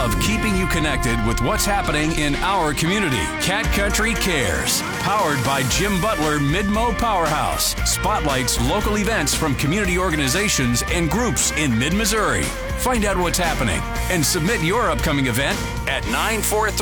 love keeping you connected with what's happening in our community. Cat Country Cares, powered by Jim Butler Mid-Mo Powerhouse, spotlights local events from community organizations and groups in mid-Missouri. Find out what's happening and submit your upcoming event at 943